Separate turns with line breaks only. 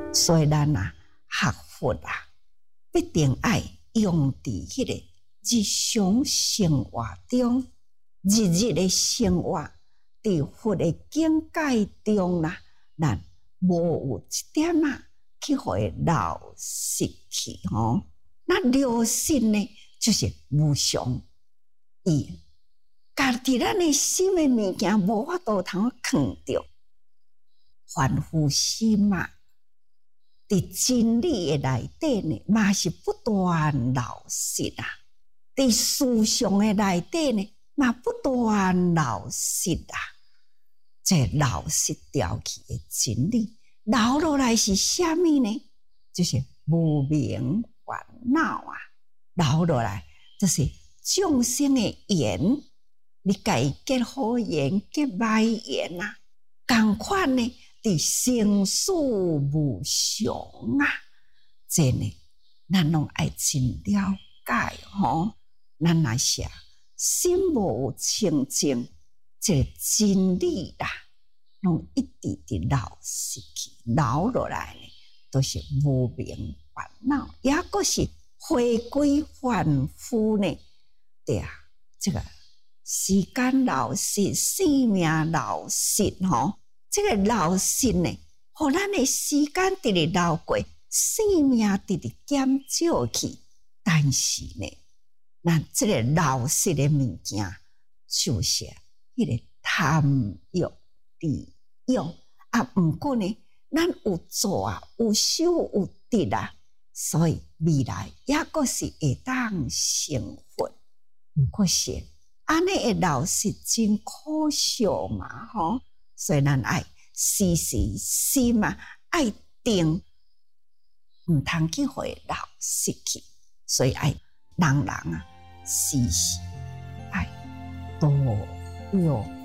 所以咱学佛必定要用伫迄个日常生活中，日日的生活，伫佛的境界中咱无有一点去互伊流失去吼。那流失呢，就是无常，伊家己咱的心的物件无法度通藏着，凡夫心伫真理的内底呢，嘛是不断流失伫思想的内底呢，嘛不断流失这流失掉去的真理，流落来是啥物呢？就是无明烦恼流落来就是众生的缘，你家己结好缘，结歹缘同款呢，伫生死无常这呢，咱拢爱真了解吼。咱若是心无清净，这个真理拢一直直流失去，流落来呢，都是无明烦恼，也个是回归凡夫呢。对这个时间流逝，生命流逝吼，这个流逝呢，互咱的时间直直流过，生命直直减少去，但是呢，咱这个流失的物件，就是迄个贪欲利用毋过呢，咱有做有修有得所以未来也个是会当成佛。毋过是安尼会流失真可惜嘛吼，所以咱爱时时心爱定，毋通去互伊流失去，所以爱人时时爱多用。